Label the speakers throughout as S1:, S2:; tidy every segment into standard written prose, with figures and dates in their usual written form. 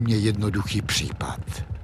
S1: Mě jednoduchý případ.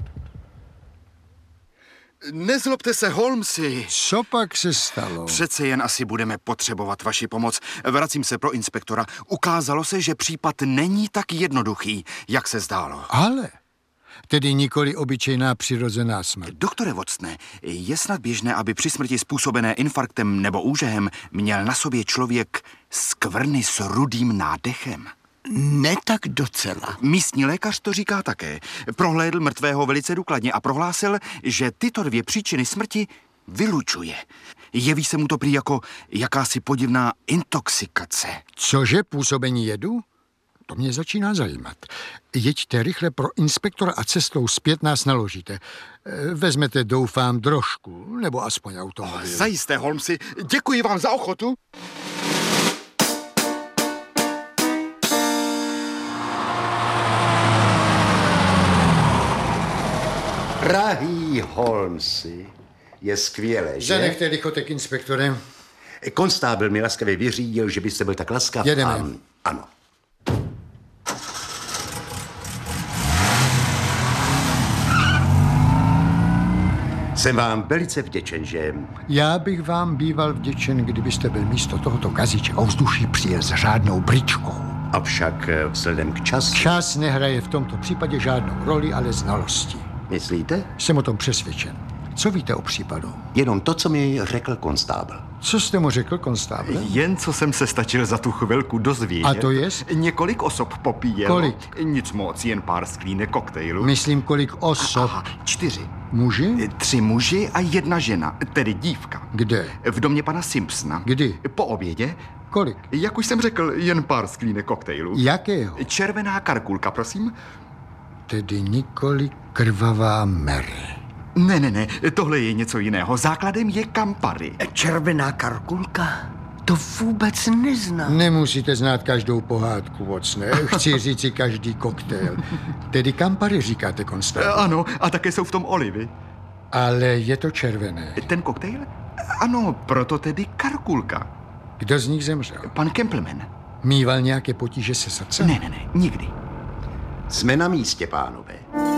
S2: Nezlobte se, Holmesi.
S1: Co pak se stalo?
S2: Přece jen asi budeme potřebovat vaši pomoc. Vracím se pro inspektora. Ukázalo se, že případ není tak jednoduchý, jak se zdálo.
S1: Ale, tedy nikoli obyčejná přirozená smrt.
S2: Doktore Watsone, je snad běžné, aby při smrti způsobené infarktem nebo úžehem měl na sobě člověk skvrny s rudým nádechem?
S3: Ne tak docela.
S2: Místní lékař to říká také. Prohlédl mrtvého velice důkladně a prohlásil, že tyto dvě příčiny smrti vylučuje. Jeví se mu to prý jako jakási podivná intoxikace.
S1: Cože, působení jedu? To mě začíná zajímat. Jeďte rychle pro inspektora a cestou zpět nás naložíte. Vezmete, doufám, drožku, nebo aspoň automobil.
S2: Zajisté, Holmesi. Děkuji vám za ochotu.
S4: Drahý Holmesi, je skvělé, že?
S1: Zanechte lichotek, inspektore.
S4: Konstábl mi laskavě vyřídil, že byste byl tak laskav.
S1: Jedeme.
S4: Ano. Jsem vám velice vděčen, že...
S1: Já bych vám býval vděčen, kdybyste byl místo tohoto kaziče ovzduší přijel s řádnou bričkou.
S4: Avšak vzhledem k času...
S1: Čas nehraje v tomto případě žádnou roli, ale znalosti.
S4: Myslíte?
S1: Jsem o tom přesvědčen. Co víte o případu?
S4: Jenom to, co mi řekl konstábl.
S1: Co jste mu řekl, konstáble?
S2: Jen co jsem se stačil za tu chvilku dozvědět.
S1: A to jest?
S2: Několik osob popíjelo.
S1: Kolik?
S2: Nic moc, jen pár sklínek koktejlu.
S1: Myslím, kolik osob.
S2: Aha, 4.
S1: Muži?
S2: 3 muži a 1 žena, tedy dívka.
S1: Kde?
S2: V domě pana Simpsona.
S1: Kdy?
S2: Po obědě.
S1: Kolik?
S2: Jak už jsem řekl, jen pár sklínek koktejlu.
S1: Jakého?
S2: Červená karkulka, prosím.
S1: Tedy nikoli krvavá Mary.
S2: Ne, tohle je něco jiného. Základem je Campari.
S3: Červená karkulka? To vůbec neznám.
S1: Nemusíte znát každou pohádku, Watsone. Chci říci každý koktejl. Tedy Campari říkáte, konstáble.
S2: Ano, a také jsou v tom olivy.
S1: Ale je to červené.
S2: Ten koktejl? Ano, proto tedy karkulka.
S1: Kdo z nich zemřel?
S2: Pan Kempleman.
S1: Mýval nějaké potíže se srdcem?
S2: Ne, nikdy.
S4: Jsme na místě, pánové.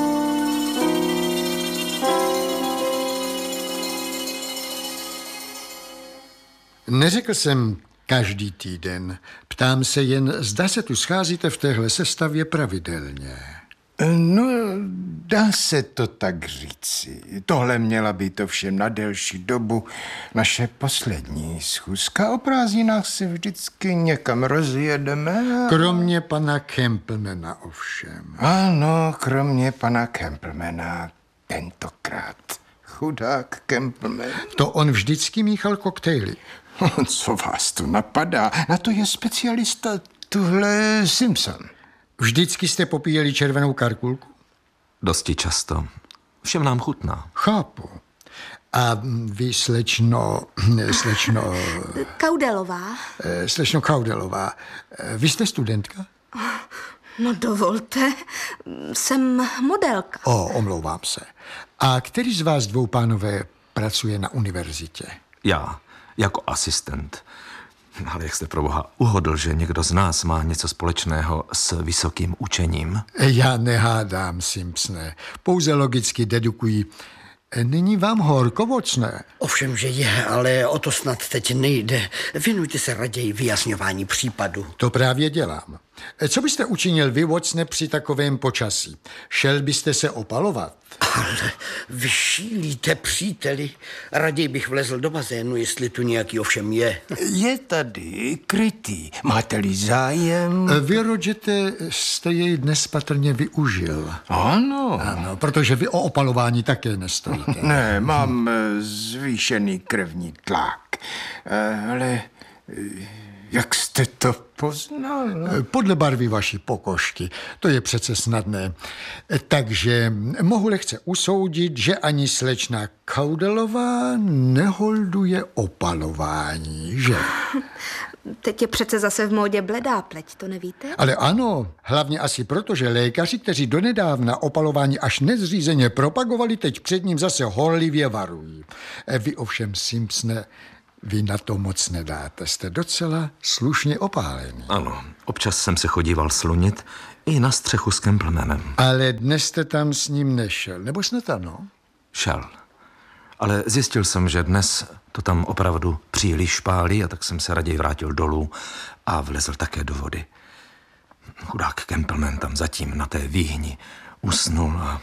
S1: Neřekl jsem každý týden. Ptám se jen, zda se tu scházíte v téhle sestavě pravidelně.
S5: No, dá se to tak říci. Tohle měla být ovšem na delší dobu naše poslední schůzka. O prázdninách se vždycky někam rozjedeme.
S1: Kromě pana Kemplemana ovšem.
S5: Ano, kromě pana Kemplemana tentokrát. Chudák Kempleman.
S1: To on vždycky míchal koktejly.
S5: Co vás tu napadá? Na to je specialista tuhle Simpson.
S1: Vždycky jste popíjeli červenou karkulku?
S6: Dosti často. Všem nám chutná.
S1: Chápu. A vy, slečno Kaudelová, vy jste studentka?
S7: No dovolte, jsem modelka.
S1: Omlouvám se. A který z vás dvou, pánové, pracuje na univerzitě?
S6: Já, jako asistent. Ale jak jste pro boha uhodl, že někdo z nás má něco společného s vysokým učením?
S1: Já nehádám, Simpsone. Pouze logicky dedukuji. Není vám horko, Watsone?
S3: Ovšem, že je, ale o to snad teď nejde. Věnujte se raději vyjasňování případu.
S1: To právě dělám. Co byste učinil vy, Watsone, při takovém počasí? Šel byste se opalovat?
S3: Ale vy šílíte, příteli. Raději bych vlezl do bazénu, jestli tu nějaký ovšem je.
S5: Je tady krytý. Máte-li zájem?
S1: Vy, Rodgete, jste jej dnes patrně využil.
S5: Ano.
S1: Ano, protože vy o opalování také nestojíte.
S5: Ne, mám zvýšený krevní tlak. Ale jak jste to poznal?
S1: Podle barvy vaší pokožky. To je přece snadné. Takže mohu lehce usoudit, že ani slečna Kaudelová neholduje opalování, že?
S7: Teď je přece zase v módě bledá pleť, to nevíte?
S1: Ale ano, hlavně asi proto, že lékaři, kteří donedávna opalování až nezřízeně propagovali, teď před ním zase horlivě varují. Vy ovšem, Simpsone, vy na to moc nedáte. Jste docela slušně opálený.
S6: Ano, občas jsem se chodíval slunit, I na střechu s Campbellmanem.
S1: Ale dnes jste tam s ním nešel, nebo snad ano?
S6: Šel. Ale zjistil jsem, že dnes to tam opravdu příliš pálí a tak jsem se raději vrátil dolů a vlezl také do vody. Chudák Campbellman tam zatím na té výhni usnul a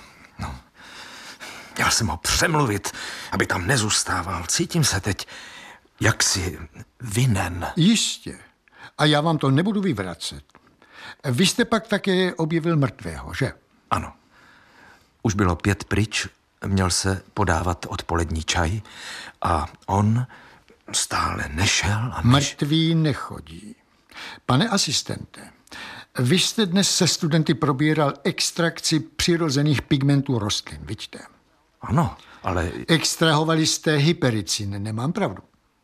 S6: měl jsem ho přemluvit, aby tam nezůstával. Cítím se teď jaksi vinen.
S1: Jistě. A já vám to nebudu vyvracet. Vy jste pak také objevil mrtvého, že?
S6: Ano. Už bylo 5 pryč, měl se podávat odpolední čaj a on stále nešel a
S1: Mrtví nechodí. Pane asistente, vy jste dnes se studenty probíral extrakci přirozených pigmentů rostlin, vidíte?
S6: Ano, ale
S1: Extrahovali jste hypericin, nemám pravdu.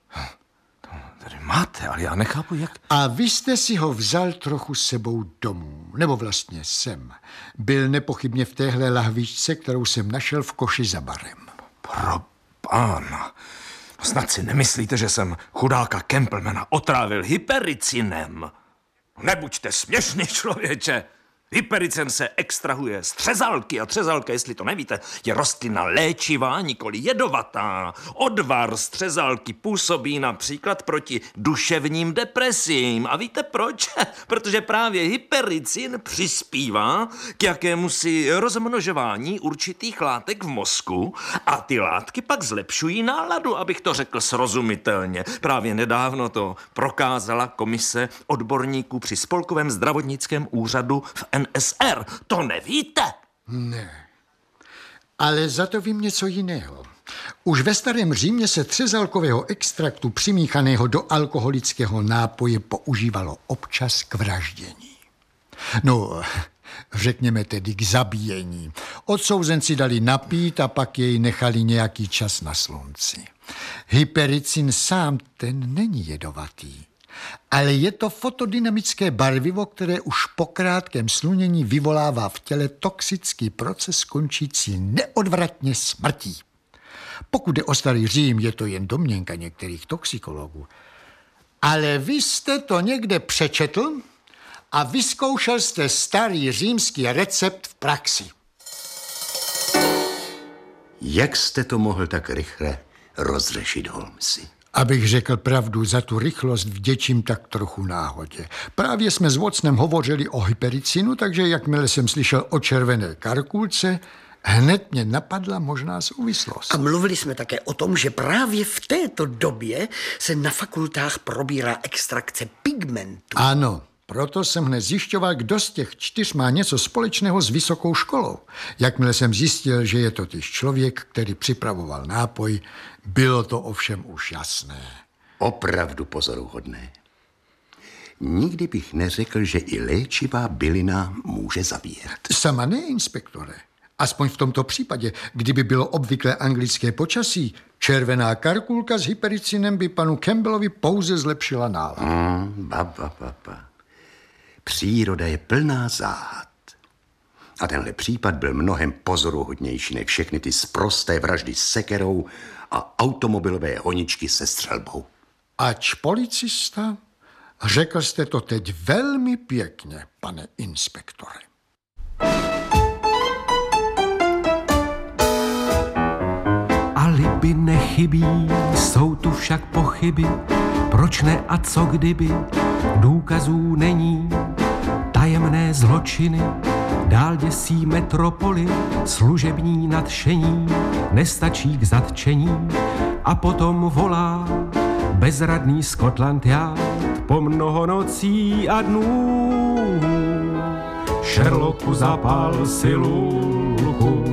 S6: tady máte, ale já nechápu, jak...
S1: A vy jste si ho vzal trochu s sebou domů, nebo vlastně sem. Byl nepochybně v téhle lahvičce, kterou jsem našel v koši za barem.
S6: Pro pána. Snad si nemyslíte, že jsem chudáka Campbellmana otrávil hypericinem? Nebuďte směšný, člověče. Hypericin se extrahuje z třezalky a třezalka, jestli to nevíte, je rostlina léčivá, nikoli jedovatá. Odvar z třezalky působí například proti duševním depresím. A víte proč? Protože právě hypericin přispívá k jakémusi rozmnožování určitých látek v mozku a ty látky pak zlepšují náladu, abych to řekl srozumitelně. Právě nedávno to prokázala komise odborníků při Spolkovém zdravotnickém úřadu v NSR. To nevíte?
S1: Ne. Ale za to vím něco jiného. Už ve starém Římě se třezalkového extraktu přimíchaného do alkoholického nápoje používalo občas k vraždění. No, řekněme tedy k zabíjení. Odsouzenci dali napít a pak jej nechali nějaký čas na slunci. Hypericin sám ten není jedovatý. Ale je to fotodynamické barvivo, které už po krátkém slunění vyvolává v těle toxický proces končící neodvratně smrtí. Pokud jde o starý Řím, je to jen domněnka některých toxikologů. Ale vy jste to někde přečetl a vyzkoušel jste starý římský recept v praxi.
S4: Jak jste to mohl tak rychle rozřešit, Holmesi?
S1: Abych řekl pravdu, za tu rychlost vděčím tak trochu náhodě. Právě jsme s Watsonem hovořili o hypericinu, takže jakmile jsem slyšel o červené karkulce, hned mě napadla možná souvislost.
S3: A mluvili jsme také o tom, že právě v této době se na fakultách probírá extrakce pigmentu.
S1: Ano, proto jsem hned zjišťoval, kdo z těch 4 má něco společného s vysokou školou. Jakmile jsem zjistil, že je totiž člověk, který připravoval nápoj, bylo to ovšem už jasné.
S4: Opravdu pozoruhodné. Nikdy bych neřekl, že i léčivá bylina může zabíjet.
S1: Sama ne, inspektore. Aspoň v tomto případě, kdyby bylo obvyklé anglické počasí, červená karkulka s hypericinem by panu Campbellovi pouze zlepšila náladu.
S4: Příroda je plná záhad. A tenhle případ byl mnohem pozoruhodnější než všechny ty sprosté vraždy s sekerou a automobilové honičky se střelbou.
S1: Ač policista, řekl jste to teď velmi pěkně, pane inspektore.
S8: Alibi nechybí, jsou tu však pochyby, proč ne a co kdyby, důkazů není, tajemné zločiny, dál děsí metropoli, služební nadšení, nestačí k zatčení a potom volá bezradný Scotland Yard po mnoho nocí a dnů. Sherlocku zapál si lulku,